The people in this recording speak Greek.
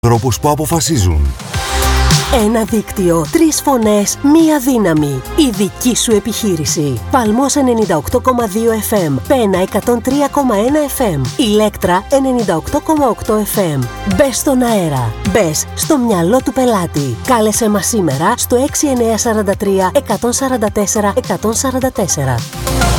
Τρόπους που αποφασίζουν. Ένα δίκτυο, 3 φωνές, μία δύναμη. Η δική σου επιχείρηση. Παλμός 98,2 FM, Πένα 103,1 FM, Ηλέκτρα 98,8 FM. Μπες στον αέρα. Μπες στο μυαλό του πελάτη. Κάλεσέ μας σήμερα στο 6943 144 144.